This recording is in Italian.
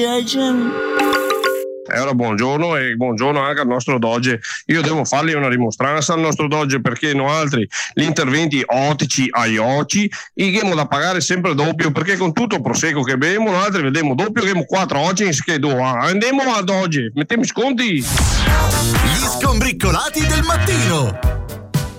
E ora buongiorno e buongiorno anche al nostro Doge. Io devo fargli una rimostranza al nostro Doge perché noi altri gli interventi ottici ai occhi i abbiamo da pagare sempre doppio, perché con tutto il prosecco che beviamo noi altri vediamo doppio, che abbiamo 4 oggi in schedo. Andiamo al Doge, mettiamo sconti. Gli skombriccolati del mattino.